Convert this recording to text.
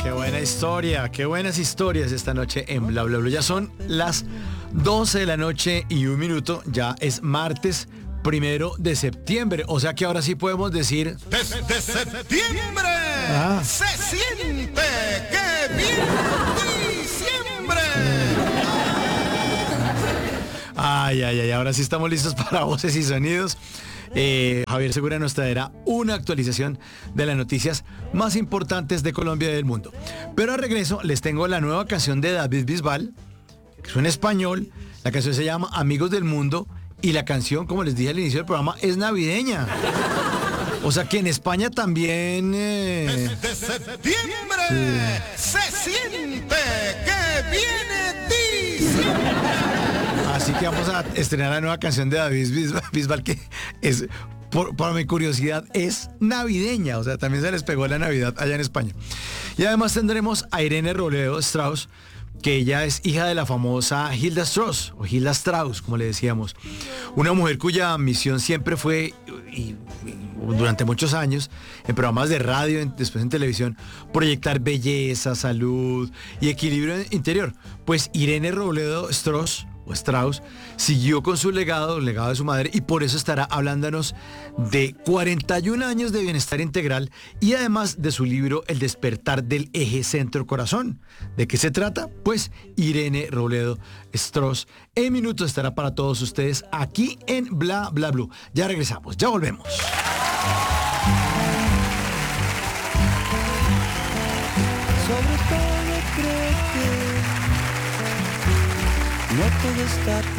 qué buenas historias esta noche en Bla Bla Bla. Ya son las 12 de la noche y 1 minuto, ya es martes 1 de septiembre, o sea que ahora sí podemos decir... ¡Desde septiembre! ¡Se siente que viene diciembre! Ay, ahora sí estamos listos para voces y sonidos. Javier Segura nos traerá una actualización de las noticias más importantes de Colombia y del mundo. Pero a regreso les tengo la nueva canción de David Bisbal, que es en español. La canción se llama Amigos del Mundo y la canción, como les dije al inicio del programa, es navideña. O sea que en España también... Desde septiembre se siente que viene diciembre. Así que vamos a estrenar la nueva canción de David Bisbal, que es, por mi curiosidad, es navideña. O sea, también se les pegó la Navidad allá en España. Y además tendremos a Irene Robledo Strauss, que ella es hija de la famosa Hilda Strauss, o Hilda Strauss, como le decíamos. Una mujer cuya misión siempre fue, y durante muchos años, en programas de radio, después en televisión, proyectar belleza, salud y equilibrio interior. Pues Irene Robledo Strauss, o Strauss, siguió con su legado, el legado de su madre, y por eso estará hablándonos de 41 años de bienestar integral y además de su libro El despertar del eje centro-corazón. ¿De qué se trata? Pues Irene Robledo Strauss en minutos estará para todos ustedes aquí en Bla Bla Blue. Ya regresamos, ya volvemos. Sobre todo creo que no todo está